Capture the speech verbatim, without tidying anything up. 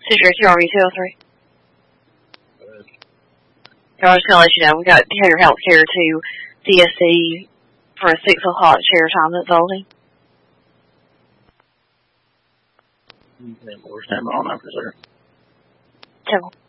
Citrus, you are two oh three. I was just going to let you know, we got Taylor Healthcare to D S C for a six o'clock chair time that's holding. Okay, we're standing on after, sir. Temple.